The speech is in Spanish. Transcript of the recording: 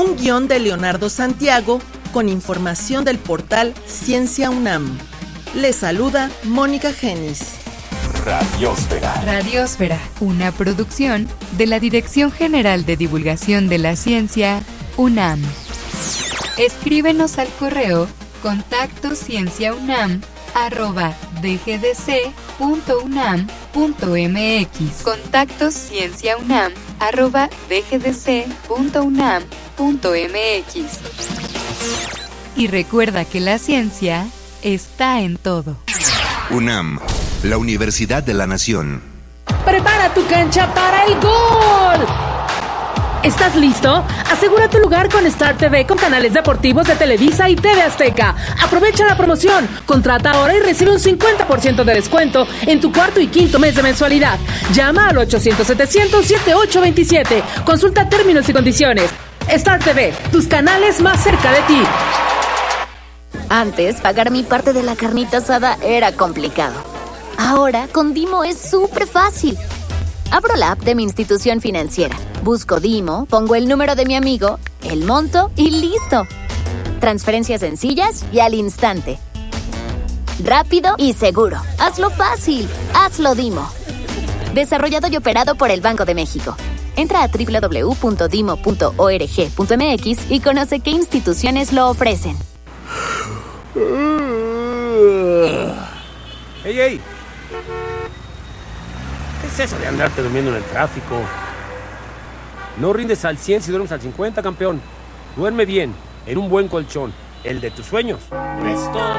Un guión de Leonardo Santiago con información del portal Ciencia UNAM. Les saluda Mónica Genis. Radiósfera. Radiósfera, una producción de la Dirección General de Divulgación de la Ciencia, UNAM. Escríbenos al correo contactocienciaunam@dgdc.unam.mx contactocienciaunam@dgdc.unam.mx. Y recuerda que la ciencia está en todo. UNAM, la Universidad de la Nación. ¡Prepara tu cancha para el gol! ¿Estás listo? Asegura tu lugar con Star TV con canales deportivos de Televisa y TV Azteca. Aprovecha la promoción. Contrata ahora y recibe un 50% de descuento en tu cuarto y quinto mes de mensualidad. Llama al 800-700-7827. Consulta términos y condiciones. Star TV, tus canales más cerca de ti. Antes, pagar mi parte de la carnita asada era complicado. Ahora, con Dimo es súper fácil. Abro la app de mi institución financiera, busco Dimo, pongo el número de mi amigo, el monto y listo. Transferencias sencillas y al instante. Rápido y seguro. Hazlo fácil. Hazlo Dimo. Desarrollado y operado por el Banco de México. Entra a www.dimo.org.mx y conoce qué instituciones lo ofrecen. ¡Ey! ¿Qué es eso de andarte durmiendo en el tráfico? No rindes al 100 si duermes al 50, campeón. Duerme bien, en un buen colchón, el de tus sueños. Presto